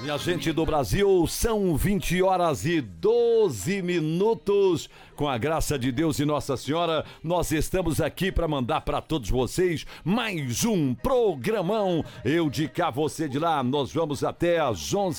Minha gente do Brasil, são 20 horas e 12 minutos. Com a graça de Deus e Nossa Senhora, nós estamos aqui para mandar para todos vocês mais um programão. Eu de cá, você de lá. Nós vamos até às 11